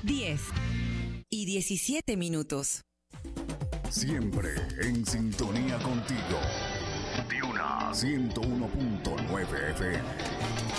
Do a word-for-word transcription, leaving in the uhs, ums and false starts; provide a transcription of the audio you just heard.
diez y diecisiete minutos. Siempre en sintonía contigo. Duna ciento uno punto nueve F M.